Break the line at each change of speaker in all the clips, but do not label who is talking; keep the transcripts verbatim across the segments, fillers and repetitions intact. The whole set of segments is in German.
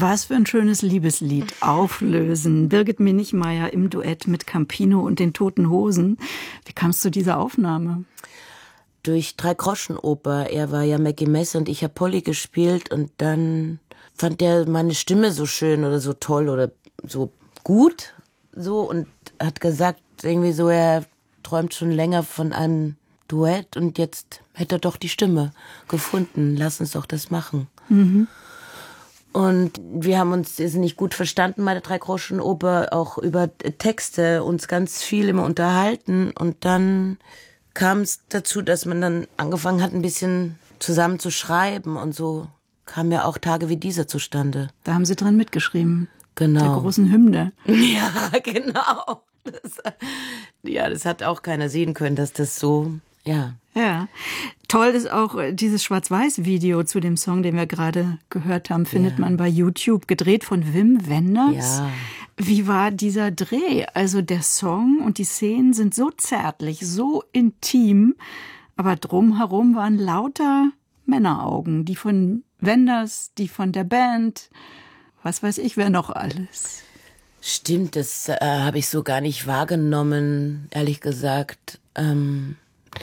Was für ein schönes Liebeslied. Auflösen. Birgit Minichmeier im Duett mit Campino und den Toten Hosen. Wie kam es zu dieser Aufnahme?
Durch Drei-Groschen-Oper. Er war ja Mackie Messer und ich habe Polly gespielt. Und dann fand er meine Stimme so schön oder so toll oder so gut. So und hat gesagt, irgendwie so, er träumt schon länger von einem Duett. Und jetzt hätte er doch die Stimme gefunden. Lass uns doch das machen. Mhm. Und wir haben uns ist nicht gut verstanden bei der Drei-Groschen-Oper, auch über Texte uns ganz viel immer unterhalten. Und dann kam es dazu, dass man dann angefangen hat, ein bisschen zusammen zu schreiben. Und so kamen ja auch Tage wie dieser zustande.
Da haben Sie drin mitgeschrieben.
Genau.
Der großen Hymne.
Ja, genau. Das, ja, das hat auch keiner sehen können, dass das so... Ja.
Ja. Toll ist auch dieses Schwarz-Weiß-Video zu dem Song, den wir gerade gehört haben, findet ja. man bei YouTube, gedreht von Wim Wenders.
Ja.
Wie war dieser Dreh? Also der Song und die Szenen sind so zärtlich, so intim, aber drumherum waren lauter Männeraugen, die von Wenders, die von der Band, was weiß ich, wer noch alles.
Stimmt, das äh, habe ich so gar nicht wahrgenommen, ehrlich gesagt. Ähm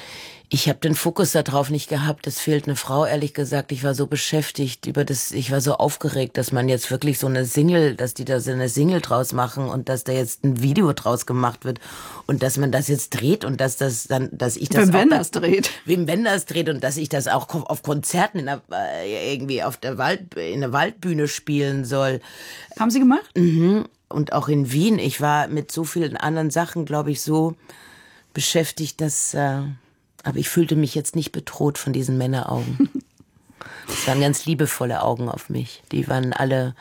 Ich habe den Fokus darauf nicht gehabt. Es fehlt eine Frau, ehrlich gesagt. Ich war so beschäftigt über das, ich war so aufgeregt, dass man jetzt wirklich so eine Single, dass die da so eine Single draus machen und dass da jetzt ein Video draus gemacht wird und dass man das jetzt dreht und dass das dann, dass ich das
Wim
auch
Wenders dreht.
Wim Wenders dreht und dass ich das auch auf Konzerten in der, irgendwie auf der Wald, in der Waldbühne spielen soll.
Haben Sie gemacht?
Mhm. Und auch in Wien. Ich war mit so vielen anderen Sachen, glaube ich, so beschäftigt, dass, äh, aber ich fühlte mich jetzt nicht bedroht von diesen Männeraugen. Das waren ganz liebevolle Augen auf mich. Die waren alle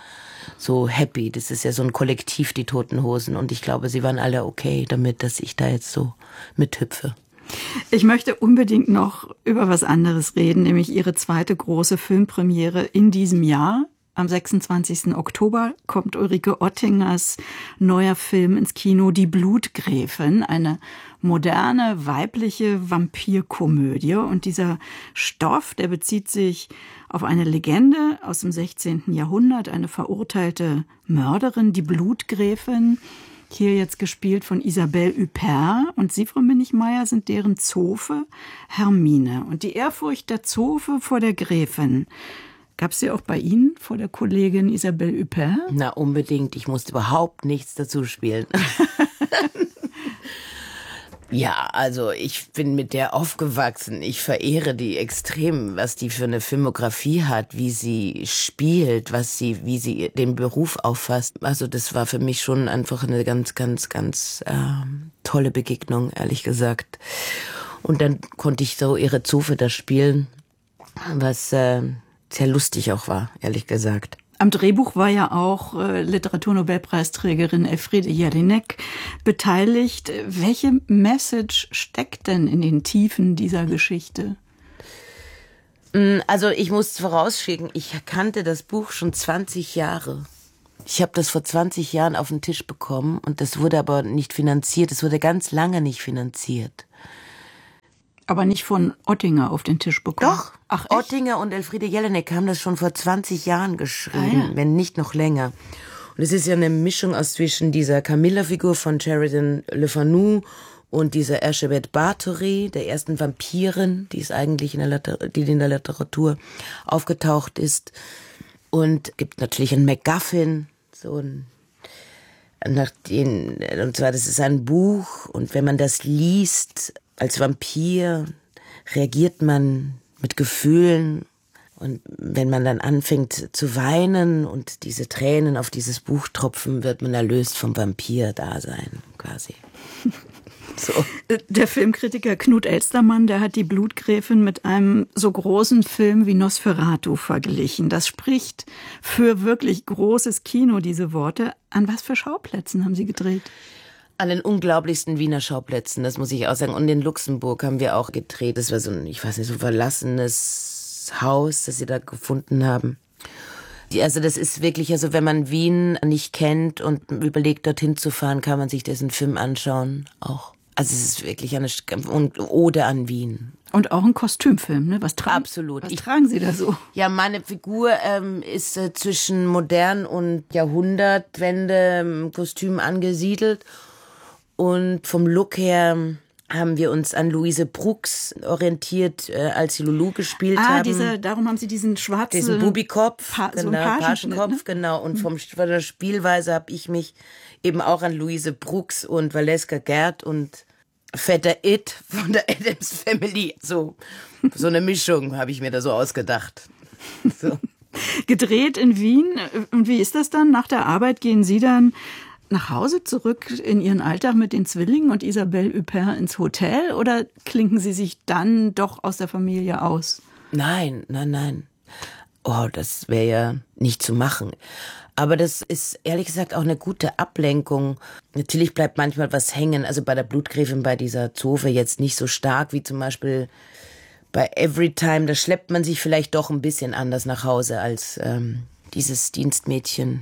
so happy. Das ist ja so ein Kollektiv, die Toten Hosen. Und ich glaube, sie waren alle okay damit, dass ich da jetzt so mithüpfe.
Ich möchte unbedingt noch über was anderes reden, nämlich Ihre zweite große Filmpremiere in diesem Jahr. Am sechsundzwanzigsten Oktober kommt Ulrike Ottingers neuer Film ins Kino, Die Blutgräfin, eine moderne, weibliche Vampirkomödie. Und dieser Stoff, der bezieht sich auf eine Legende aus dem sechzehnten Jahrhundert, eine verurteilte Mörderin, die Blutgräfin, hier jetzt gespielt von Isabelle Huppert. Und Sie, Frau Minichmeier, sind deren Zofe Hermine. Und die Ehrfurcht der Zofe vor der Gräfin, gab es sie auch bei Ihnen vor der Kollegin Isabelle Huppert?
Na, unbedingt. Ich musste überhaupt nichts dazu spielen. Ja, also ich bin mit der aufgewachsen. Ich verehre die extrem, was die für eine Filmografie hat, wie sie spielt, was sie, wie sie den Beruf auffasst. Also das war für mich schon einfach eine ganz, ganz, ganz äh, tolle Begegnung, ehrlich gesagt. Und dann konnte ich so ihre Zofe da spielen, was äh, sehr lustig auch war, ehrlich gesagt.
Am Drehbuch war ja auch äh, Literaturnobelpreisträgerin Elfriede Jelinek beteiligt. Welche Message steckt denn in den Tiefen dieser Geschichte?
Also ich muss vorausschicken, ich kannte das Buch schon zwanzig Jahre. Ich habe das vor zwanzig Jahren auf den Tisch bekommen und das wurde aber nicht finanziert. Es wurde ganz lange nicht finanziert.
Aber nicht von Ottinger auf den Tisch bekommen?
Doch, Ach, Ottinger und Elfriede Jelinek haben das schon vor zwanzig Jahren geschrieben, ah, ja. wenn nicht noch länger. Und es ist ja eine Mischung aus zwischen dieser Camilla-Figur von Sheridan Le Fanu und dieser Erzsébet Báthory, der ersten Vampirin, die ist eigentlich in der, Liter- die in der Literatur aufgetaucht ist. Und gibt natürlich einen MacGuffin, so ein nach den, und zwar das ist ein Buch und wenn man das liest als Vampir, reagiert man mit Gefühlen und wenn man dann anfängt zu weinen und diese Tränen auf dieses Buch tropfen, wird man erlöst vom Vampir-Dasein quasi. So.
Der Filmkritiker Knut Elstermann, der hat die Blutgräfin mit einem so großen Film wie Nosferatu verglichen. Das spricht für wirklich großes Kino, diese Worte. An was für Schauplätzen haben Sie gedreht?
An den unglaublichsten Wiener Schauplätzen, das muss ich auch sagen. Und in Luxemburg haben wir auch gedreht. Das war so ein, ich weiß nicht, so ein verlassenes Haus, das sie da gefunden haben. Also das ist wirklich, also wenn man Wien nicht kennt und überlegt, dorthin zu fahren, kann man sich diesen Film anschauen, auch. Also es ist wirklich eine und Ode an Wien.
Und auch ein Kostümfilm, ne? Was tragen,
Absolut.
Was
ich,
tragen Sie da so?
Ja, meine Figur ähm, ist äh, zwischen modern und Jahrhundertwende im Kostüm angesiedelt. Und vom Look her haben wir uns an Luise Brooks orientiert, äh, als sie Lulu gespielt
ah,
haben.
Diese, darum haben Sie diesen schwarzen...
Diesen Bubikopf,
pa-
genau,
so einen
Pagenkopf,
ne?
genau. Und vom, von der Spielweise habe ich mich eben auch an Luise Brooks und Valeska Gerd und Vetter It von der Addams Family, so, so eine Mischung habe ich mir da so ausgedacht. So.
Gedreht in Wien. Und wie ist das dann? Nach der Arbeit gehen Sie dann nach Hause zurück in Ihren Alltag mit den Zwillingen und Isabelle Huppert ins Hotel? Oder klinken Sie sich dann doch aus der Familie aus?
Nein, nein, nein. Oh, das wäre ja nicht zu machen. Aber das ist ehrlich gesagt auch eine gute Ablenkung. Natürlich bleibt manchmal was hängen. Also bei der Blutgräfin, bei dieser Zofe jetzt nicht so stark wie zum Beispiel bei Everytime. Da schleppt man sich vielleicht doch ein bisschen anders nach Hause als ähm, dieses Dienstmädchen.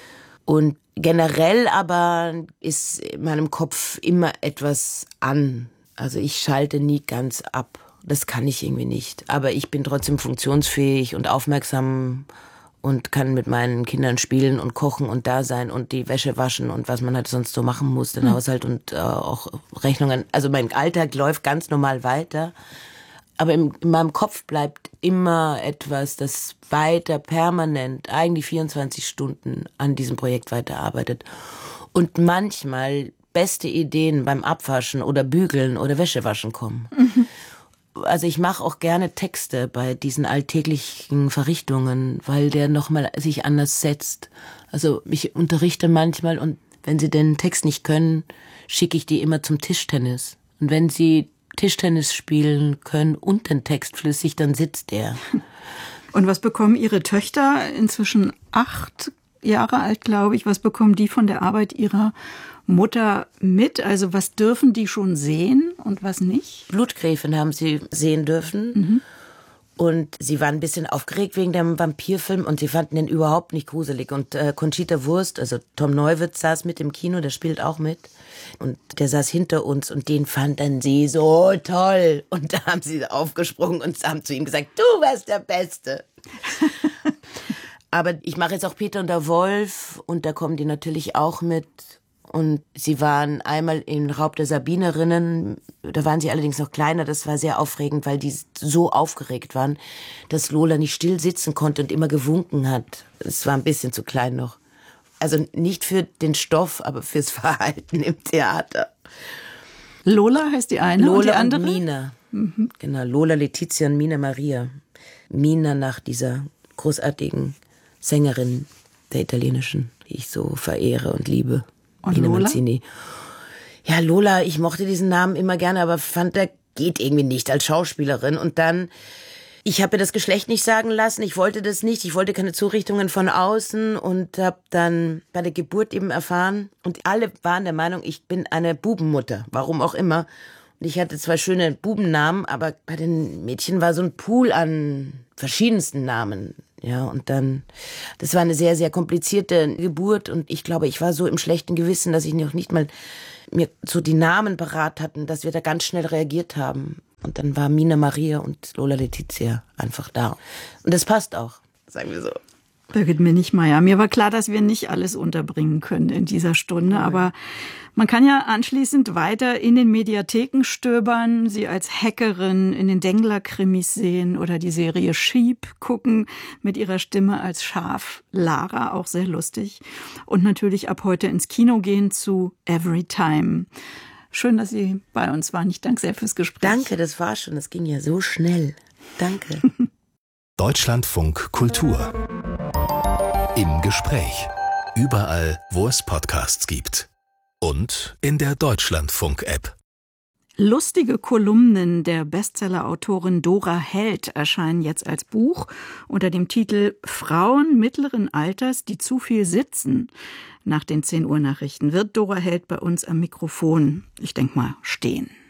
Und generell aber ist in meinem Kopf immer etwas an. Also ich schalte nie ganz ab. Das kann ich irgendwie nicht. Aber ich bin trotzdem funktionsfähig und aufmerksam und kann mit meinen Kindern spielen und kochen und da sein und die Wäsche waschen und was man halt sonst so machen muss, den mhm. Haushalt und äh, auch Rechnungen. Also mein Alltag läuft ganz normal weiter. Aber im, in meinem Kopf bleibt immer etwas, das weiter permanent, eigentlich vierundzwanzig Stunden an diesem Projekt weiterarbeitet. Und manchmal beste Ideen beim Abwaschen oder Bügeln oder Wäschewaschen kommen. Mhm. Also ich mache auch gerne Texte bei diesen alltäglichen Verrichtungen, weil der nochmal sich anders setzt. Also ich unterrichte manchmal und wenn sie den Text nicht können, schicke ich die immer zum Tischtennis. Und wenn sie Tischtennis spielen können und den Text flüssig, dann sitzt der.
Und was bekommen Ihre Töchter, inzwischen acht Jahre alt, glaube ich, was bekommen die von der Arbeit ihrer Mutter mit? Also was dürfen die schon sehen und was nicht?
Blutgräfin haben sie sehen dürfen. Mhm. Und sie waren ein bisschen aufgeregt wegen dem Vampirfilm und sie fanden den überhaupt nicht gruselig. Und äh, Conchita Wurst, also Tom Neuwirth, saß mit im Kino, der spielt auch mit. Und der saß hinter uns und den fanden sie so toll. Und da haben sie aufgesprungen und haben zu ihm gesagt, du warst der Beste. Aber ich mache jetzt auch Peter und der Wolf und da kommen die natürlich auch mit. Und sie waren einmal im Raub der Sabinerinnen, da waren sie allerdings noch kleiner, das war sehr aufregend, weil die so aufgeregt waren, dass Lola nicht still sitzen konnte und immer gewunken hat. Es war ein bisschen zu klein noch. Also nicht für den Stoff, aber fürs Verhalten im Theater.
Lola heißt die eine
Lola
und die andere?
Und Mina. Mhm. Genau, Lola, Letizia und Mina Maria. Mina nach dieser großartigen Sängerin der italienischen, die ich so verehre und liebe.
Und Lola?
Mancini. Ja, Lola, ich mochte diesen Namen immer gerne, aber fand, der geht irgendwie nicht als Schauspielerin. Und dann, ich habe mir das Geschlecht nicht sagen lassen, ich wollte das nicht, ich wollte keine Zurichtungen von außen und habe dann bei der Geburt eben erfahren. Und alle waren der Meinung, ich bin eine Bubenmutter, warum auch immer. Und ich hatte zwar schöne Bubennamen, aber bei den Mädchen war so ein Pool an verschiedensten Namen. Ja, und dann, das war eine sehr, sehr komplizierte Geburt und ich glaube, ich war so im schlechten Gewissen, dass ich noch nicht mal mir so die Namen parat hatten, dass wir da ganz schnell reagiert haben. Und dann war Mina Maria und Lola Letizia einfach da. Und das passt auch, sagen wir so.
Birgit Minichmayr, mir war klar, dass wir nicht alles unterbringen können in dieser Stunde, aber man kann ja anschließend weiter in den Mediatheken stöbern, sie als Hackerin in den Dengler-Krimis sehen oder die Serie Sheep gucken, mit ihrer Stimme als Schaf Lara, auch sehr lustig. Und natürlich ab heute ins Kino gehen zu Everytime. Schön, dass Sie bei uns waren. Ich danke sehr fürs Gespräch.
Danke, das war schon, das ging ja so schnell. Danke.
Deutschlandfunk Kultur. Im Gespräch. Überall, wo es Podcasts gibt. Und in der Deutschlandfunk-App.
Lustige Kolumnen der Bestseller-Autorin Dora Held erscheinen jetzt als Buch unter dem Titel Frauen mittleren Alters, die zu viel sitzen. Nach den zehn Uhr Nachrichten wird Dora Held bei uns am Mikrofon, ich denke mal, stehen.